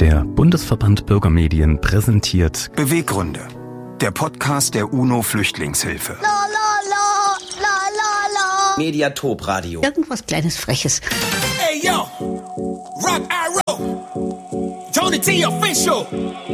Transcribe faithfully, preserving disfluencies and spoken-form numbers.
Der Bundesverband Bürgermedien präsentiert Beweggründe, der Podcast der UNO-Flüchtlingshilfe. La, la, la, la, la, la. Mediatop Radio. Irgendwas Kleines, Freches. Hey yo, Rock Arrow, Tony T official.